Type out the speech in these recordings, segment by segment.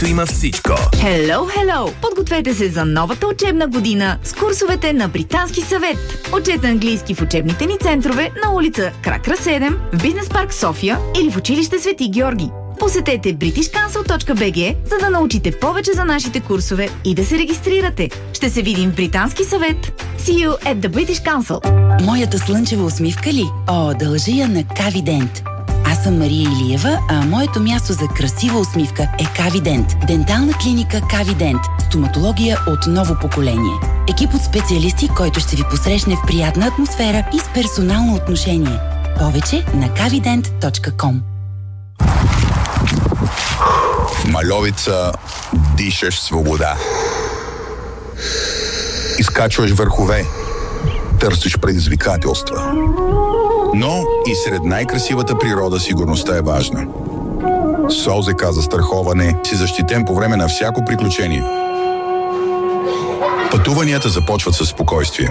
където има всичко. Hello, hello! Подгответе се за новата учебна година с курсовете на Британски съвет. Учете английски в учебните ни центрове на улица Кракра 7, в Бизнес парк София или в училище Свети Георги. Посетете britishcouncil.bg, за да научите повече за нашите курсове и да се регистрирате. Ще се видим в Британски съвет. See you at the British Council. Моята слънчева усмивка ли? О, дължа я на Кавидент. Аз съм Мария Илиева, а моето място за красива усмивка е Кавидент. Дентална клиника Кавидент. Стоматология от ново поколение. Екип от специалисти, който ще ви посрещне в приятна атмосфера и с персонално отношение. Повече на kavident.com. В Мальовица дишаш свобода. Изкачваш върхове. Търсиш предизвикателства. Но и сред най-красивата природа сигурността е важна. С ОЗК застраховане си защитен по време на всяко приключение. Пътуванията започват със спокойствие.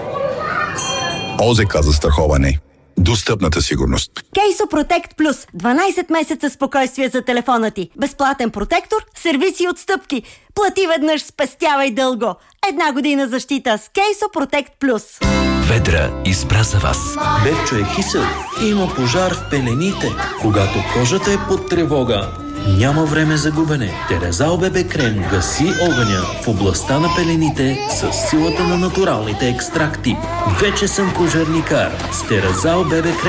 ОЗК застраховане. Достъпната сигурност. Кейсо Протект Плюс. 12 месеца спокойствие за телефона ти. Безплатен протектор, сервиси и отстъпки. Плати веднъж, спестявай дълго. 1 година защита с Кейсо Протект Плюс. Ведра избра за вас. Бебчо е кисел. Има пожар в пелените. Когато кожата е под тревога, няма време за губене. Терезал бебе крем гаси огъня в областта на пелените с силата на натуралните екстракти. Вече съм пожарникар с Терезал бебе крем.